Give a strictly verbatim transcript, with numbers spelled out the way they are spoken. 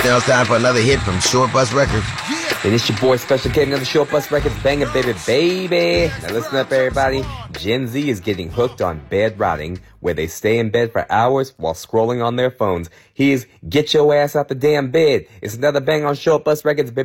Now it's time for another hit from Short Bus Records. And it's your boy Special K, another Short Bus Records banger, baby, baby. Now listen up, everybody. Gen Z is getting hooked on bed rotting, where they stay in bed for hours while scrolling on their phones. Here's Get Your Ass Out the Damn Bed. It's another bang on Short Bus Records, baby.